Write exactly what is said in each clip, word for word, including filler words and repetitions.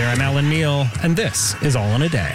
there, I'm Alan Neal, and this is All in a Day.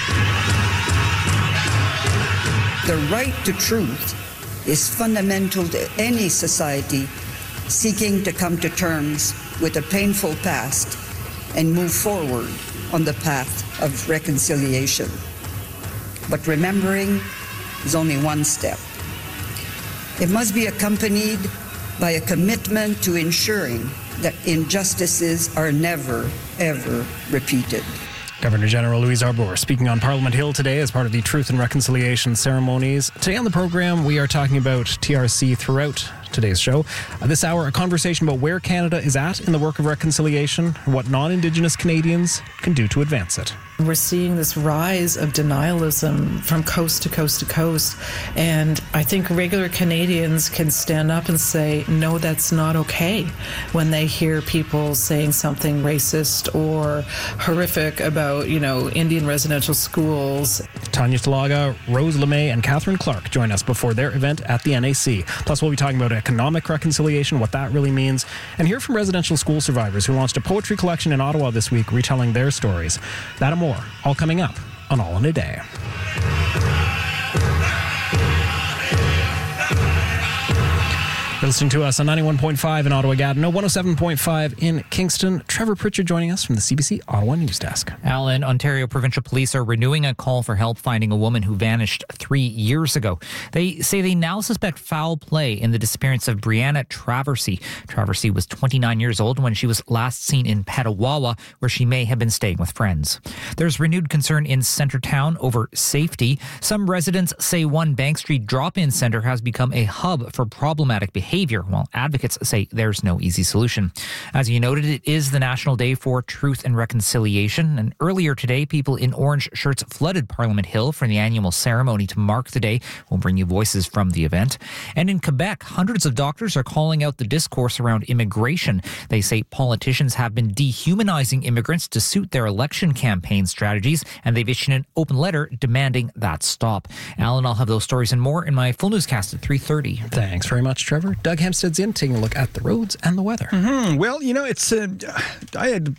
The right to truth is fundamental to any society seeking to come to terms with a painful past and move forward on the path of reconciliation. But remembering is only one step. It must be accompanied by a commitment to ensuring that injustices are never, ever repeated. Governor General Louise Arbour speaking on Parliament Hill today as part of the Truth and Reconciliation ceremonies. Today on the program, we are talking about T R C throughout today's show. Uh, this hour, a conversation about where Canada is at in the work of reconciliation and what non-Indigenous Canadians can do to advance it. We're seeing this rise of denialism from coast to coast to coast. And I think regular Canadians can stand up and say, no, that's not okay, when they hear people saying something racist or horrific about, you know, Indian residential schools. Tanya Talaga, Rose LeMay, and Catherine Clark join us before their event at the N A C. Plus, we'll be talking about economic reconciliation, what that really means, and hear from residential school survivors who launched a poetry collection in Ottawa this week retelling their stories. That and more, all coming up on All in a Day. You're listening to us on ninety-one point five in Ottawa Gatineau, one oh seven point five in Kingston. Trevor Pritchard joining us from the C B C Ottawa News Desk. Alan, Ontario Provincial Police are renewing a call for help finding a woman who vanished three years ago. They say they now suspect foul play in the disappearance of Brianna Traversy. Traversy was twenty-nine years old when she was last seen in Petawawa, where she may have been staying with friends. There's renewed concern in Centretown over safety. Some residents say one Bank Street drop-in centre has become a hub for problematic behavior. Behavior, while advocates say there's no easy solution. As you noted, it is the National Day for Truth and Reconciliation, and earlier today, people in orange shirts flooded Parliament Hill for the annual ceremony to mark the day. We'll bring you voices from the event. And in Quebec, hundreds of doctors are calling out the discourse around immigration. They say politicians have been dehumanizing immigrants to suit their election campaign strategies, and they've issued an open letter demanding that stop. Alan, I'll have those stories and more in my full newscast at three thirty. Thanks very much, Trevor. Doug Hempstead's in, taking a look at the roads and the weather. Mm-hmm. Well, you know, it's uh, I had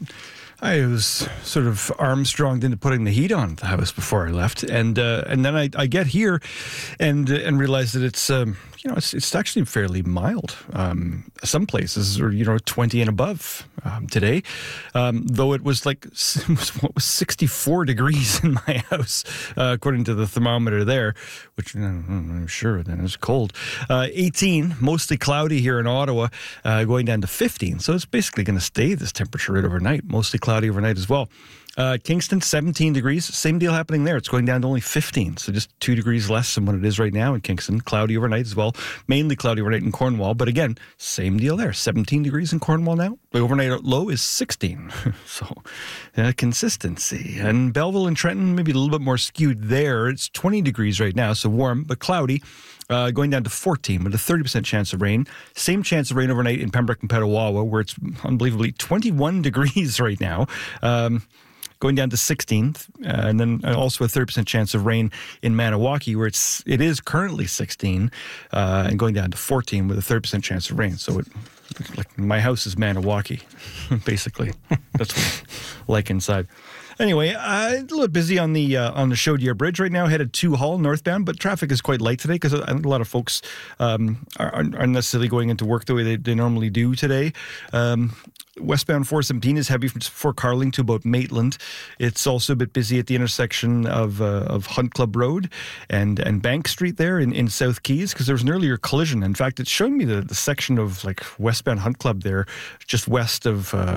I was sort of armstronged into putting the heat on the house before I left, and uh, and then I, I get here and uh, and realize that it's um, you know it's it's actually fairly mild. Um, some places are you know twenty and above um, today, um, though it was like it was, what was sixty-four degrees in my house uh, according to the thermometer there, which uh, I'm sure then it's cold. Uh, eighteen, mostly cloudy here in Ottawa, uh, going down to fifteen. So it's basically going to stay this temperature right overnight, mostly cloudy overnight as well. Uh, Kingston, seventeen degrees. Same deal happening there. It's going down to only fifteen. So just two degrees less than what it is right now in Kingston. Cloudy overnight as well. Mainly cloudy overnight in Cornwall. But again, same deal there. seventeen degrees in Cornwall now. The overnight low is sixteen. So uh, consistency. And Belleville and Trenton, maybe a little bit more skewed there. It's twenty degrees right now. So warm, but cloudy. Uh, going down to fourteen with a thirty percent chance of rain. Same chance of rain overnight in Pembroke and Petawawa, where it's unbelievably twenty-one degrees right now. Um, going down to sixteen, uh, and then also a thirty percent chance of rain in Maniwaki, where it's it is currently sixteen, uh, and going down to fourteen with a thirty percent chance of rain. So it, like my house is Maniwaki, basically. That's what it's like inside. Anyway, uh, a little bit busy on the uh, on the Chaudière Bridge right now, headed to Hull northbound, but traffic is quite light today because I think a lot of folks um, are, aren't necessarily going into work the way they, they normally do today. Um, Westbound four seventeen is heavy from Fort Carling to about Maitland. It's also a bit busy at the intersection of uh, of Hunt Club Road and and Bank Street there in, in South Keys because there was an earlier collision. In fact, it's showing me the, the section of like westbound Hunt Club there, just west of. Uh,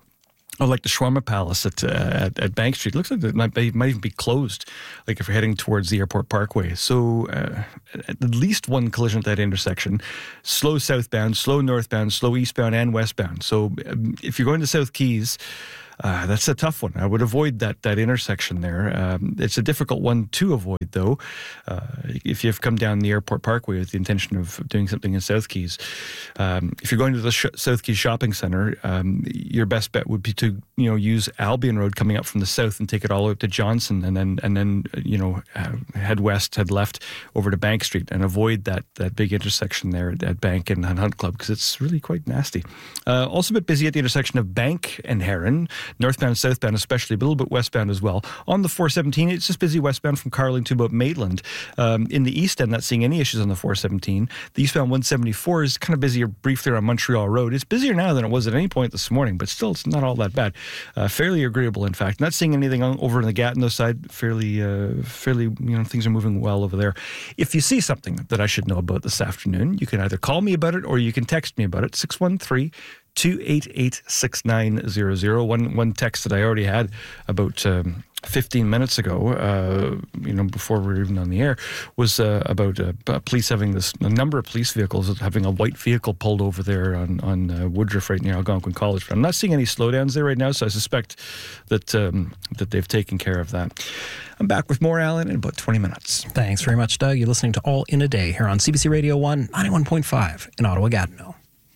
Oh, like the Shawarma Palace at, uh, at at Bank Street. Looks like it might, it might even be closed, like if you're heading towards the Airport Parkway. So uh, at least one collision at that intersection. Slow southbound, slow northbound, slow eastbound and westbound. So um, if you're going to South Keys, Uh, that's a tough one. I would avoid that that intersection there. Um, it's a difficult one to avoid, though, uh, if you've come down the Airport Parkway with the intention of doing something in South Keys. Um, if you're going to the sh- South Keys Shopping Centre, um, your best bet would be to you know use Albion Road coming up from the south and take it all out to Johnson, and then and then you know uh, head west, head left over to Bank Street, and avoid that that big intersection there at, at Bank and Hunt Club because it's really quite nasty. Uh, also a bit busy at the intersection of Bank and Heron. northbound, southbound especially, but a little bit westbound as well. On the four seventeen, it's just busy westbound from Carling to about Maitland. Um, in the east end, not seeing any issues on the four seventeen. The eastbound one seventy-four is kind of busier brief there on Montreal Road. It's busier now than it was at any point this morning, but still it's not all that bad. Uh, fairly agreeable, in fact. Not seeing anything on, over on the Gatineau side. Fairly, uh, fairly, you know, things are moving well over there. If you see something that I should know about this afternoon, you can either call me about it or you can text me about it. six one three, two eight eight, six nine zero zero. One, one text that I already had about um, fifteen minutes ago, uh, you know, before we were even on the air, was uh, about uh, police having this, a number of police vehicles having a white vehicle pulled over there on, on uh, Woodruff right near Algonquin College. But I'm not seeing any slowdowns there right now, so I suspect that um, that they've taken care of that. I'm back with more, Alan, in about twenty minutes. Thanks very much, Doug. You're listening to All in a Day here on C B C Radio one, ninety-one point five in Ottawa-Gatineau.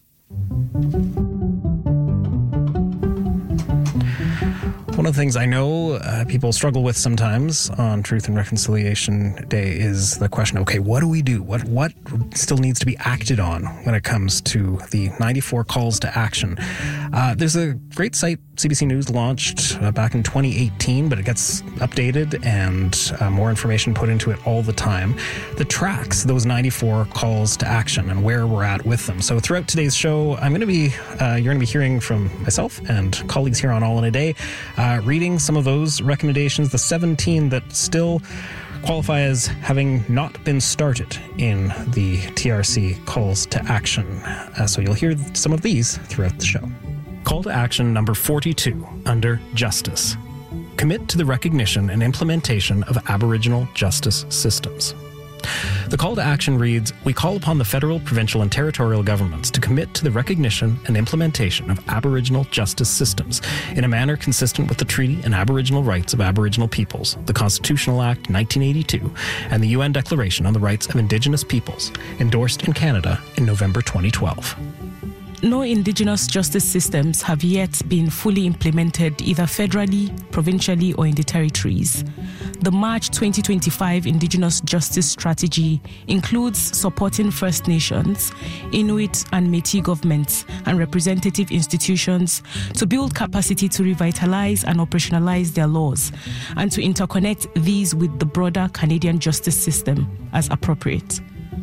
One of the things I know uh, people struggle with sometimes on Truth and Reconciliation Day is the question, okay, what do we do? What what still needs to be acted on when it comes to the ninety-four calls to action? Uh, there's a great site C B C News launched uh, back in twenty eighteen, but it gets updated and uh, more information put into it all the time that tracks those ninety-four calls to action and where we're at with them. So throughout today's show, I'm going to be, uh, you're going to be hearing from myself and colleagues here on All in a Day, uh, reading some of those recommendations, the seventeen that still qualify as having not been started in the T R C calls to action. Uh, so you'll hear some of these throughout the show. Call to action number forty-two under Justice. Commit to the recognition and implementation of Aboriginal justice systems. The call to action reads, we call upon the federal, provincial and territorial governments to commit to the recognition and implementation of Aboriginal justice systems in a manner consistent with the Treaty and Aboriginal Rights of Aboriginal Peoples, the Constitutional Act nineteen eighty-two, and the U N Declaration on the Rights of Indigenous Peoples, endorsed in Canada in November twenty twelve. No Indigenous justice systems have yet been fully implemented either federally, provincially, or in the territories. The March twenty twenty-five Indigenous Justice Strategy includes supporting First Nations, Inuit and Métis governments and representative institutions to build capacity to revitalize and operationalize their laws and to interconnect these with the broader Canadian justice system as appropriate.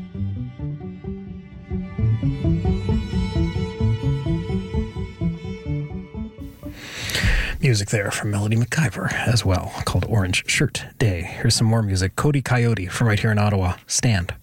Music there from Melody McIver as well, called Orange Shirt Day. Here's some more music. Cody Coyote from right here in Ottawa. Stand.